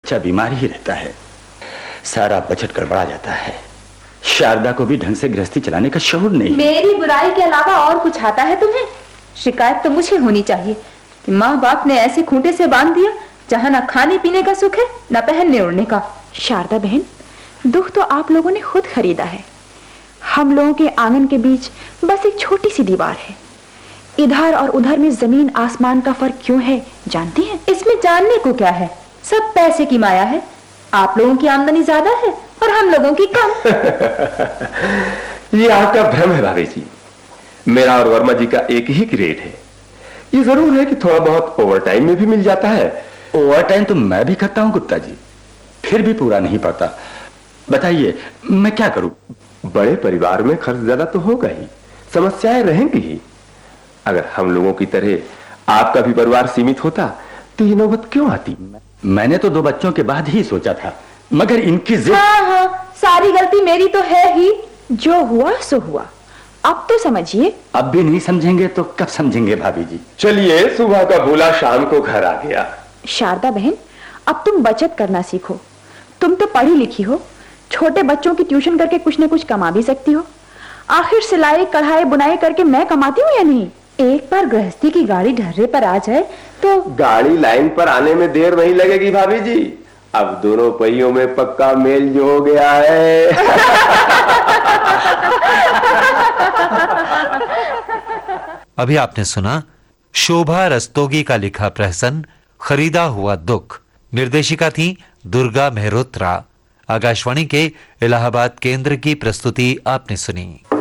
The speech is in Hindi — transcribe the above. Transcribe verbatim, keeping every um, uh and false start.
बच्चा बीमार ही रहता है, सारा बजट गड़बड़ा जाता है। शारदा को भी ढंग से गृहस्थी चलाने का शऊर नहीं। मेरी बुराई के अलावा और कुछ आता है तुम्हें? शिकायत तो मुझे होनी चाहिए कि माँ बाप ने ऐसे खूंटे से बांध दिया जहाँ ना खाने पीने का सुख है ना पहनने ओढ़ने का। शारदा बहन, दुख तो आप लोगों ने खुद खरीदा है। हम लोगों के आंगन के बीच बस एक छोटी सी दीवार है। इधर और उधर में जमीन आसमान का फर्क क्यों है जानती हैं? इसमें जानने को क्या है, सब पैसे की माया है। आप लोगों की आमदनी ज्यादा है और हम लोगों की कम। ये आपका भ्रम है भाभी जी। मेरा और वर्मा जी का एक ही ग्रेड है। ये जरूर है कि थोड़ा बहुत ओवर टाइम में भी मिल जाता है। ओवर टाइम तो मैं भी करता हूँ गुप्ता जी, फिर भी पूरा नहीं पड़ता। बताइए मैं क्या करूं? बड़े परिवार में खर्च ज्यादा तो होगा ही, समस्याएं रहेंगी ही। अगर हम लोगों की तरह आपका भी परिवार सीमित होता तो ये नौबत क्यों आती? मैंने तो दो बच्चों के बाद ही सोचा था, मगर इनकी जिद। हाँ हाँ, सारी गलती मेरी तो है ही। जो हुआ सो हुआ, अब तो समझिए। अब भी नहीं समझेंगे तो कब समझेंगे भाभी जी? चलिए, सुबह का भूला शाम को घर आ गया। शारदा बहन, अब तुम बचत करना सीखो। तुम तो पढ़ी लिखी हो, छोटे बच्चों की ट्यूशन करके कुछ न कुछ कमा भी सकती हो। आखिर सिलाई कढ़ाई बुनाई करके मैं कमाती हूँ या नहीं? एक बार गृहस्थी की गाड़ी ढर्रे पर आ जाए तो गाड़ी लाइन पर आने में देर नहीं लगेगी भाभी जी। अब दोनों पहियों में पक्का मेल जो हो गया है। अभी आपने सुना शोभा रस्तोगी का लिखा प्रहसन खरीदा हुआ दुख। निर्देशिका थी दुर्गा मेहरोत्रा। आकाशवाणी के इलाहाबाद केंद्र की प्रस्तुति आपने सुनी।